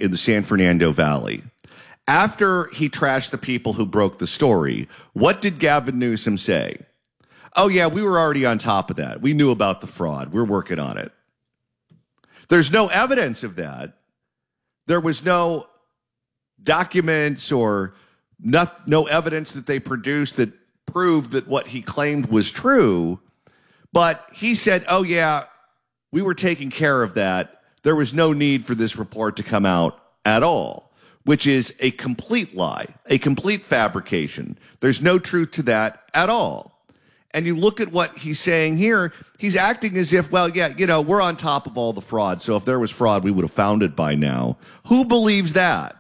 in the San Fernando Valley. After he trashed the people who broke the story, what did Gavin Newsom say? Oh, yeah, we were already on top of that. We knew about the fraud. We're working on it. There's no evidence of that. There was no documents or no evidence that they produced that proved that what he claimed was true. But he said, oh, yeah, we were taking care of that. There was no need for this report to come out at all, which is a complete lie, a complete fabrication. There's no truth to that at all. And you look at what he's saying here, he's acting as if, well, yeah, you know, we're on top of all the fraud. So if there was fraud, we would have found it by now. Who believes that?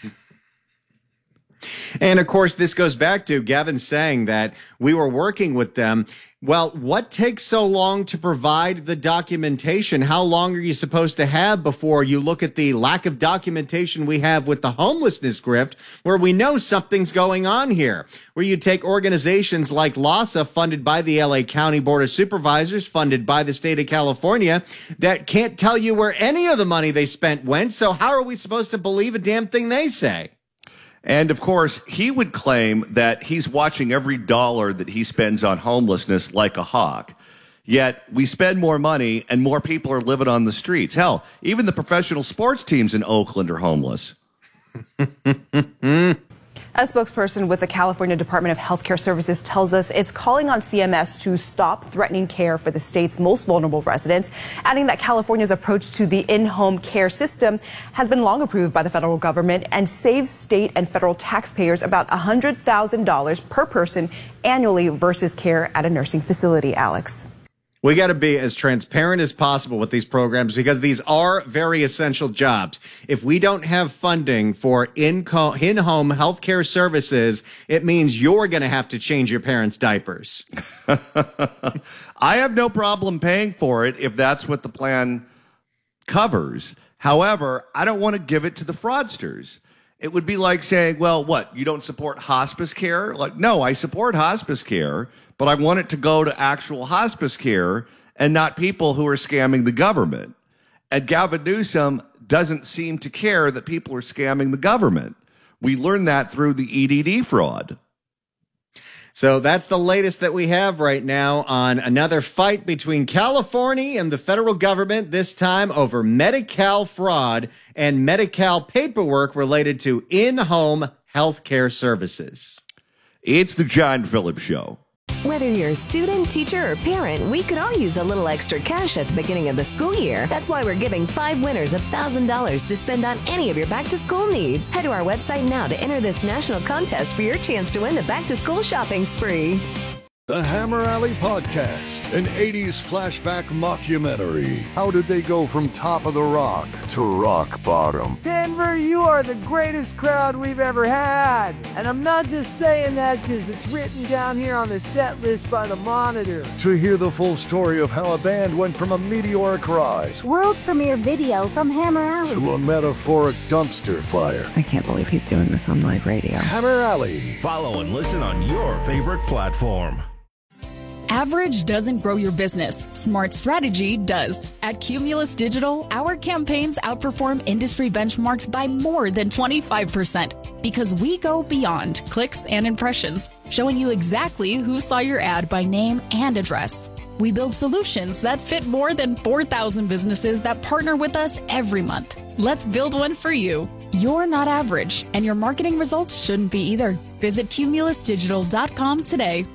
And of course, this goes back to Gavin saying that we were working with them. Well, what takes so long to provide the documentation? How long are you supposed to have before you look at the lack of documentation we have with the homelessness grift, where we know something's going on here? Where you take organizations like LAHSA, funded by the LA County Board of Supervisors, funded by the state of California, that can't tell you where any of the money they spent went. So how are we supposed to believe a damn thing they say? And, of course, he would claim that he's watching every dollar that he spends on homelessness like a hawk. Yet we spend more money and more people are living on the streets. Hell, even the professional sports teams in Oakland are homeless. A spokesperson with the California Department of Healthcare Services tells us it's calling on CMS to stop threatening care for the state's most vulnerable residents, adding that California's approach to the in-home care system has been long approved by the federal government and saves state and federal taxpayers about $100,000 per person annually versus care at a nursing facility, Alex. We got to be as transparent as possible with these programs because these are very essential jobs. If we don't have funding for in-home healthcare services, it means you're going to have to change your parents' diapers. I have no problem paying for it if that's what the plan covers. However, I don't want to give it to the fraudsters. It would be like saying, well, what, you don't support hospice care? Like, no, I support hospice care, but I want it to go to actual hospice care and not people who are scamming the government. And Gavin Newsom doesn't seem to care that people are scamming the government. We learned that through the EDD fraud. So that's the latest that we have right now on another fight between California and the federal government, this time over Medi-Cal fraud and Medi-Cal paperwork related to in-home healthcare services. It's the John Phillips Show. Whether you're a student, teacher, or parent, we could all use a little extra cash at the beginning of the school year. That's why we're giving 5 winners $1,000 to spend on any of your back-to-school needs. Head to our website now to enter this national contest for your chance to win the back-to-school shopping spree. The Hammer Alley Podcast, an 80s flashback mockumentary. How did they go from top of the rock to rock bottom? Denver, you are the greatest crowd we've ever had. And I'm not just saying that because it's written down here on the set list by the Monitor. To hear the full story of how a band went from a meteoric rise, world premiere video from Hammer Alley, to a metaphoric dumpster fire. I can't believe he's doing this on live radio. Hammer Alley. Follow and listen on your favorite platform. Average doesn't grow your business. Smart strategy does. At Cumulus Digital, our campaigns outperform industry benchmarks by more than 25% because we go beyond clicks and impressions, showing you exactly who saw your ad by name and address. We build solutions that fit more than 4,000 businesses that partner with us every month. Let's build one for you. You're not average, and your marketing results shouldn't be either. Visit cumulusdigital.com today.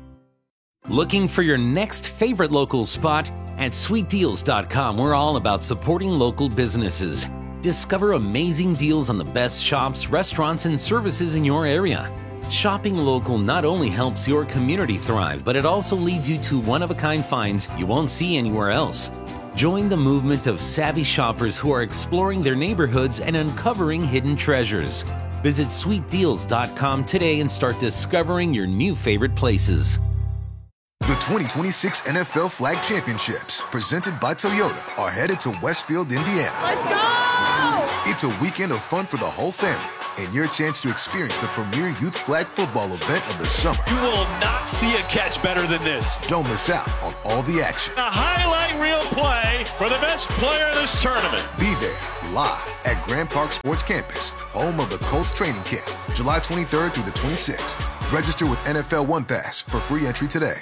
Looking for your next favorite local spot? At sweetdeals.com, we're all about supporting local businesses. Discover amazing deals on the best shops, restaurants, and services in your area. Shopping local not only helps your community thrive, but it also leads you to one-of-a-kind finds you won't see anywhere else. Join the movement of savvy shoppers who are exploring their neighborhoods and uncovering hidden treasures. Visit sweetdeals.com today and start discovering your new favorite places. The 2026 NFL Flag Championships, presented by Toyota, are headed to Westfield, Indiana. Let's go! It's a weekend of fun for the whole family. and your chance to experience the premier youth flag football event of the summer. You will not see a catch better than this. Don't miss out on all the action. A highlight reel play for the best player in this tournament. Be there live at Grand Park Sports Campus, home of the Colts training camp, July 23rd through the 26th. Register with NFL One Pass for free entry today.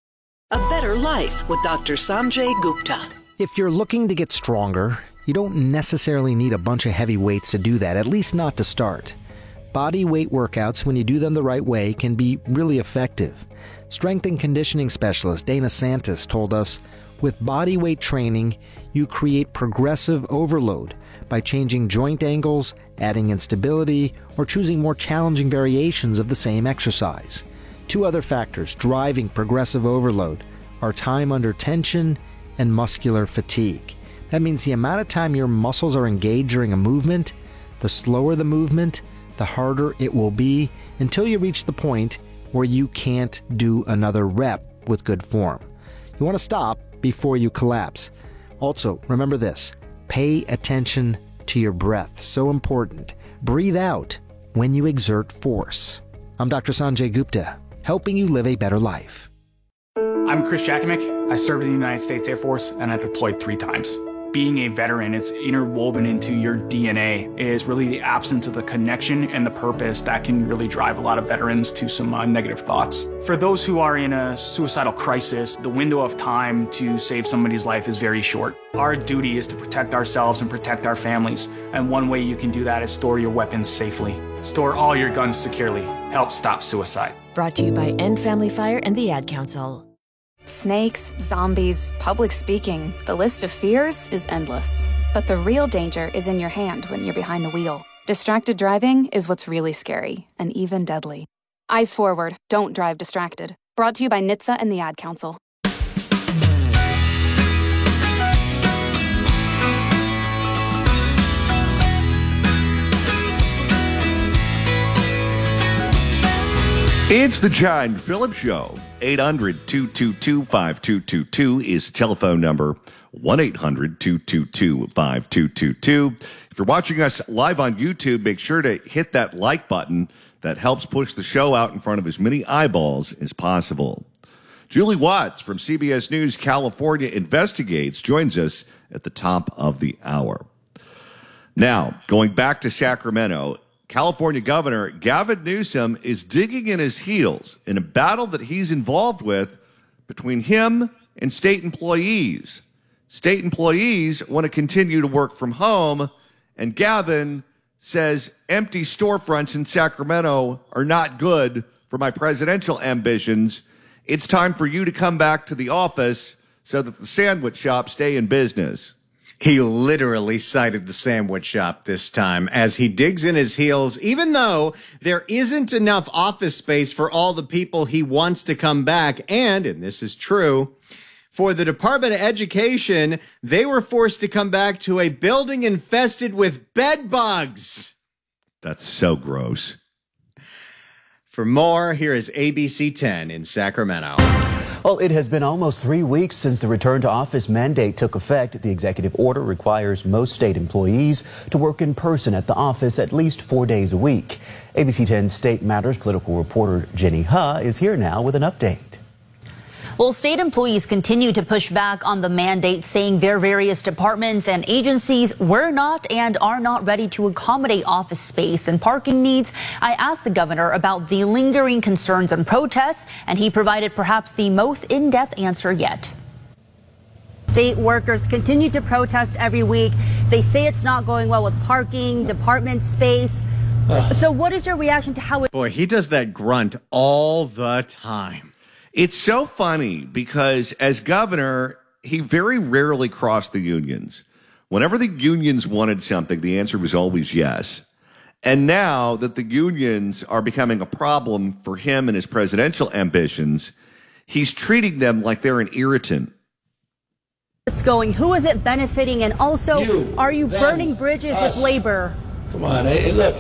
A better life with Dr. Sanjay Gupta. If you're looking to get stronger, you don't necessarily need a bunch of heavy weights to do that, at least not to start. Body weight workouts, when you do them the right way, can be really effective. Strength and conditioning specialist Dana Santis told us, with body weight training, you create progressive overload by changing joint angles, adding instability, or choosing more challenging variations of the same exercise. Two other factors driving progressive overload are time under tension and muscular fatigue. That means the amount of time your muscles are engaged during a movement, the slower the movement, the harder it will be until you reach the point where you can't do another rep with good form. You want to stop before you collapse. Also, remember this, pay attention to your breath. So important. Breathe out when you exert force. I'm Dr. Sanjay Gupta, helping you live a better life. I'm Chris Jakimick. I served in the United States Air Force and I deployed 3 times. Being a veteran, it's interwoven into your DNA, is really the absence of the connection and the purpose that can really drive a lot of veterans to some negative thoughts. For those who are in a suicidal crisis, the window of time to save somebody's life is very short. Our duty is to protect ourselves and protect our families, and one way you can do that is store your weapons safely. Store all your guns securely. Help stop suicide. Brought to you by End Family Fire and the Ad Council. Snakes, zombies, public speaking, the list of fears is endless. But the real danger is in your hand when you're behind the wheel. Distracted driving is what's really scary, and even deadly. Eyes forward, don't drive distracted. Brought to you by NHTSA and the Ad Council. It's the John Phillips Show. 800-222-5222 is the telephone number. 1-800-222-5222. If you're watching us live on YouTube, make sure to hit that like button. That helps push the show out in front of as many eyeballs as possible. Julie Watts from CBS News California Investigates joins us at the top of the hour. Now, going back to Sacramento, California Governor Gavin Newsom is digging in his heels in a battle that he's involved with between him and state employees. State employees want to continue to work from home, and Gavin says empty storefronts in Sacramento are not good for my presidential ambitions. It's time for you to come back to the office so that the sandwich shops stay in business. He literally cited the sandwich shop this time as he digs in his heels, even though there isn't enough office space for all the people he wants to come back. And this is true, for the Department of Education, they were forced to come back to a building infested with bed bugs. That's so gross. For more, here is ABC 10 in Sacramento. Well, it has been almost 3 weeks since the return to office mandate took effect. The executive order requires most state employees to work in person at the office at least 4 days a week. ABC 10 State Matters political reporter Jenny Huh is here now with an update. Well, state employees continue to push back on the mandate, saying their various departments and agencies were not and are not ready to accommodate office space and parking needs. I asked the governor about the lingering concerns and protests, and he provided perhaps the most in-depth answer yet. State workers continue to protest every week. They say it's not going well with parking, department space. So what is your reaction to how it... Boy, he does that grunt all the time. It's so funny because as governor, he very rarely crossed the unions. Whenever the unions wanted something, the answer was always yes. And now that the unions are becoming a problem for him and his presidential ambitions, he's treating them like they're an irritant. It's going, who is it benefiting? And also, are you burning bridges with labor? Come on, hey, look,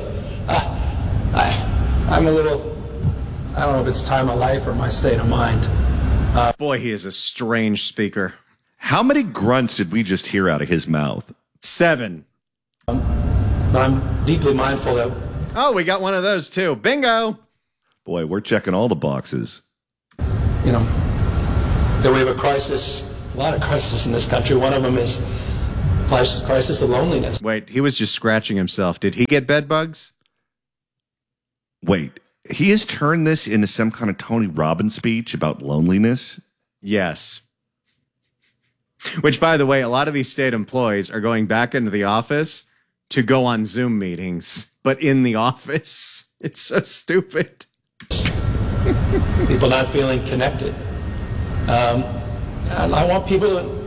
I'm a little... I don't know if it's time of life or my state of mind. Boy, he is a strange speaker. How many grunts did we just hear out of his mouth? 7. I'm deeply mindful that Oh, we got one of those too. Bingo. Boy, we're checking all the boxes. You know, that we have a crisis, a lot of crises in this country. One of them is crisis of loneliness. Wait, he was just scratching himself. Did he get bed bugs? Wait, he has turned this into some kind of Tony Robbins speech about loneliness? Yes. Which, by the way, a lot of these state employees are going back into the office to go on Zoom meetings, but in the office. It's so stupid. People not feeling connected. And I want people to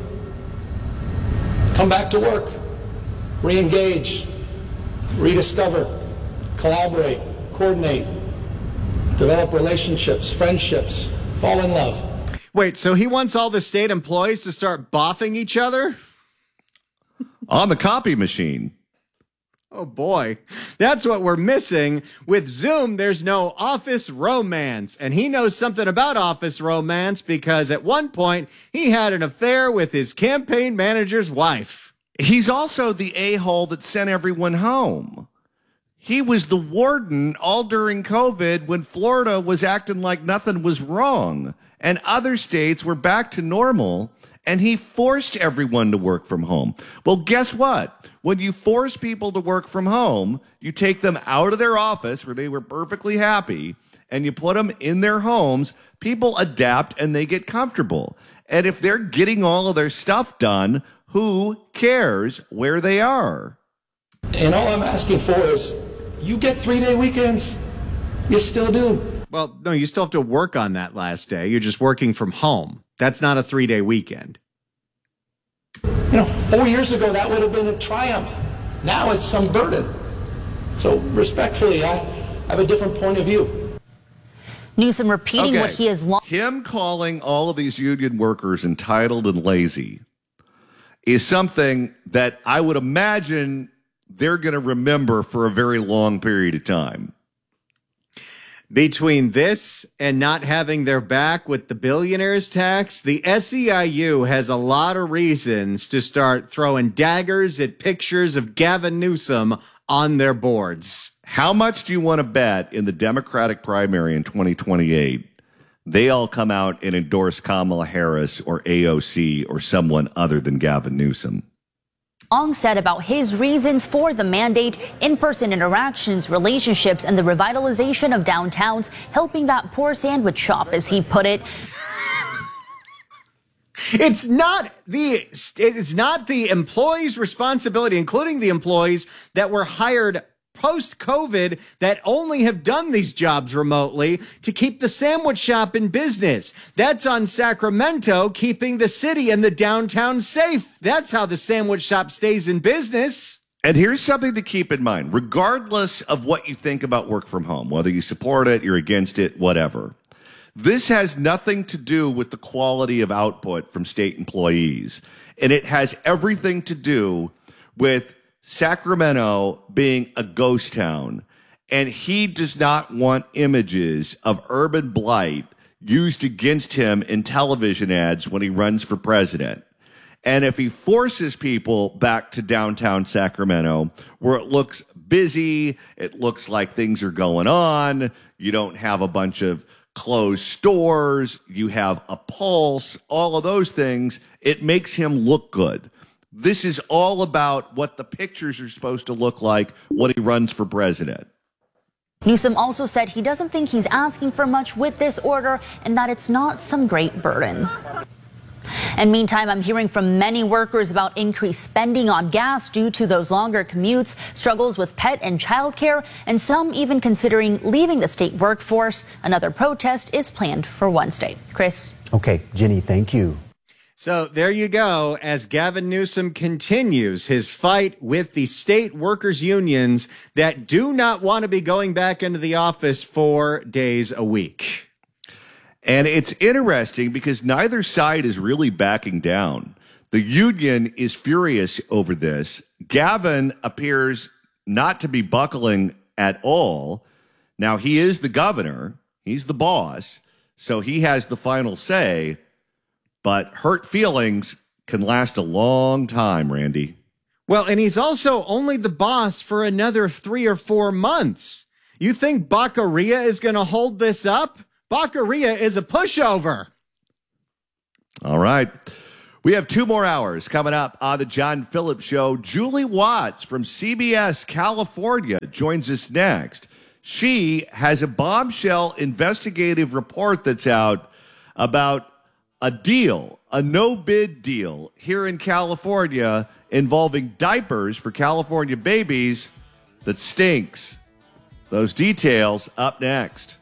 come back to work, re-engage, rediscover, collaborate, coordinate, develop relationships, friendships, fall in love. Wait, so he wants all the state employees to start boffing each other? On the copy machine. Oh, boy. That's what we're missing. With Zoom, there's no office romance. And he knows something about office romance because at one point, he had an affair with his campaign manager's wife. He's also the a-hole that sent everyone home. He was the warden all during COVID when Florida was acting like nothing was wrong and other states were back to normal, and he forced everyone to work from home. Well, guess what? When you force people to work from home, you take them out of their office where they were perfectly happy and you put them in their homes. People adapt and they get comfortable. And if they're getting all of their stuff done, who cares where they are? And all I'm asking for is you get 3-day weekends. You still do. Well, no, you still have to work on that last day. You're just working from home. That's not a 3-day weekend. You know, 4 years ago, that would have been a triumph. Now it's some burden. So respectfully, I have a different point of view. Newsom repeating what he has long... Him calling all of these union workers entitled and lazy is something that I would imagine they're going to remember for a very long period of time. Between this and not having their back with the billionaires tax, the SEIU has a lot of reasons to start throwing daggers at pictures of Gavin Newsom on their boards. How much do you want to bet in the Democratic primary in 2028 they all come out and endorse Kamala Harris or AOC or someone other than Gavin Newsom? Long said about his reasons for the mandate, in-person interactions, relationships, and the revitalization of downtowns, helping that poor sandwich shop, as he put it. It's not the employees' responsibility, including the employees that were hired post-COVID that only have done these jobs remotely to keep the sandwich shop in business. That's on Sacramento, keeping the city and the downtown safe. That's how the sandwich shop stays in business. And here's something to keep in mind, regardless of what you think about work from home, whether you support it, you're against it, whatever. This has nothing to do with the quality of output from state employees. And it has everything to do with Sacramento being a ghost town, and he does not want images of urban blight used against him in television ads when he runs for president. And if he forces people back to downtown Sacramento, where it looks busy, it looks like things are going on, you don't have a bunch of closed stores, you have a pulse, all of those things, it makes him look good. This is all about what the pictures are supposed to look like when he runs for president. Newsom also said he doesn't think he's asking for much with this order and that it's not some great burden. And meantime, I'm hearing from many workers about increased spending on gas due to those longer commutes, struggles with pet and childcare, and some even considering leaving the state workforce. Another protest is planned for Wednesday. Chris? Okay, Jenny, thank you. So there you go, as Gavin Newsom continues his fight with the state workers' unions that do not want to be going back into the office 4 days a week. And it's interesting because neither side is really backing down. The union is furious over this. Gavin appears not to be buckling at all. Now, he is the governor. He's the boss. So he has the final say. But hurt feelings can last a long time, Randy. Well, and he's also only the boss for another 3 or 4 months. You think Baccaria is going to hold this up? Baccaria is a pushover. All right. We have 2 more hours coming up on the John Phillips Show. Julie Watts from CBS California joins us next. She has a bombshell investigative report that's out about a deal, a no-bid deal here in California involving diapers for California babies that stinks. Those details up next.